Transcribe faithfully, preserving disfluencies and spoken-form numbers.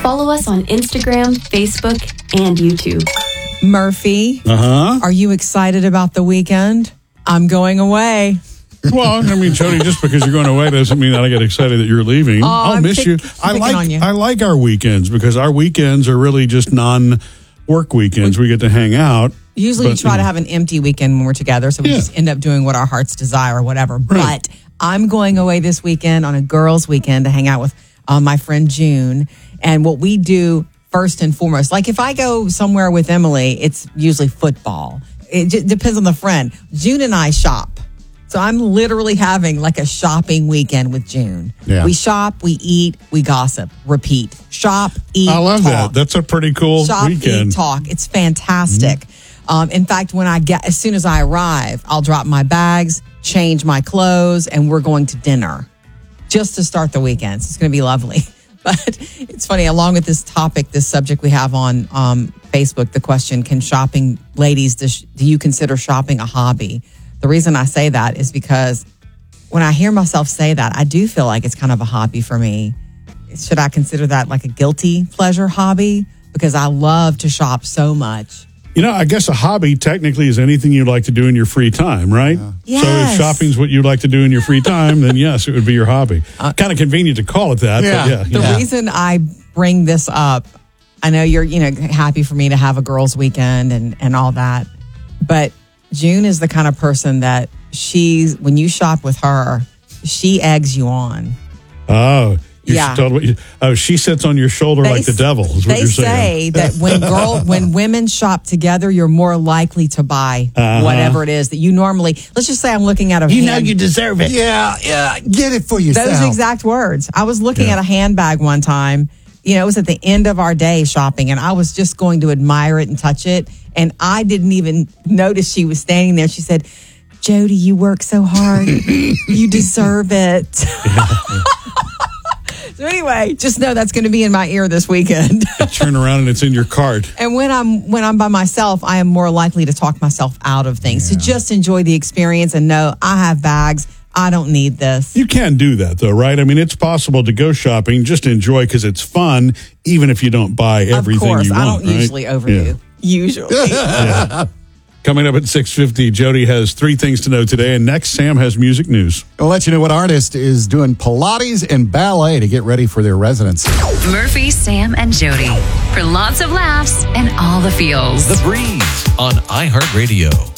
Follow us on Instagram, Facebook, and YouTube. Murphy, Uh-huh. are you excited about the weekend? I'm going away. Well, I mean, Jody, just because you're going away doesn't mean that I get excited that you're leaving. Oh, I'll I'm miss pick- you. I picking like on you. I like our weekends because our weekends are really just non-work weekends. We get to hang out. Usually but, we try you know. to have an empty weekend when we're together, so we Yeah. just end up doing what our hearts desire or whatever. Right. But I'm going away this weekend on a girls' weekend to hang out with uh, my friend June. And what we do first and foremost, like if I go somewhere with Emily, it's usually football. It j- depends on the friend. June and I shop. So I'm literally having like a shopping weekend with June. Yeah. We shop, we eat, we gossip, repeat. Shop, eat, I love talk. that. That's a pretty cool Shop, weekend. eat, talk. It's fantastic. Mm-hmm. Um, in fact, when I get, as soon as I arrive, I'll drop my bags, change my clothes, and we're going to dinner just to start the weekend. So it's going to be lovely. But it's funny, along with this topic, this subject we have on um, Facebook, the question, can shopping, ladies, does, do you consider shopping a hobby? The reason I say that is because when I hear myself say that, I do feel like it's kind of a hobby for me. Should I consider that like a guilty pleasure hobby? Because I love to shop so much. You know, I guess a hobby technically is anything you like to do in your free time, right? Yes. So if shopping's what you like to do in your free time, then yes, it would be your hobby. Uh, kind of convenient to call it that, Yeah. but yeah. The yeah. reason I bring this up, I know you're, you know, happy for me to have a girls' weekend and, and all that, but June is the kind of person that she's, when you shop with her, she eggs you on. Oh, you Yeah. told what you, oh, she sits on your shoulder like the devil, is what They you're say saying. that when girl, when women shop together, you're more likely to buy Uh-huh. whatever it is that you normally. Let's just say I'm looking at a. You know hand- you deserve it. Yeah, yeah. Get it for yourself. Those exact words. I was looking Yeah. at a handbag one time. You know, it was at the end of our day shopping, and I was just going to admire it and touch it, and I didn't even notice she was standing there. She said, "Jody, you work so hard. You deserve it." So anyway, just know that's going to be in my ear this weekend. Turn around and it's in your cart. And when I'm when I'm by myself, I am more likely to talk myself out of things. So just enjoy the experience and know I have bags. I don't need this. You can do that, though, right? I mean, it's possible to go shopping, just enjoy because it's fun, even if you don't buy everything of course, you want. I don't right? usually overdo. Yeah. Usually. Yeah. Coming up at six fifty, Jody has three things to know today, and next, Sam has music news. I'll let you know what artist is doing Pilates and ballet to get ready for their residency. Murphy, Sam, and Jody for lots of laughs and all the feels. The Breeze on iHeartRadio.